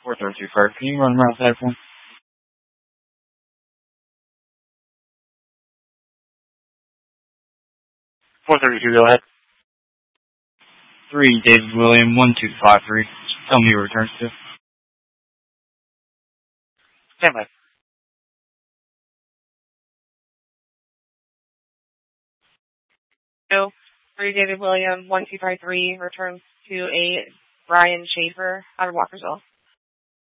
432 Can you run around that for me? 432, go ahead. 3 David William 1253. Tell me your returns to. Stand by. No. 3 David William 1253 returns to a Brian Schaefer out of Walkersville.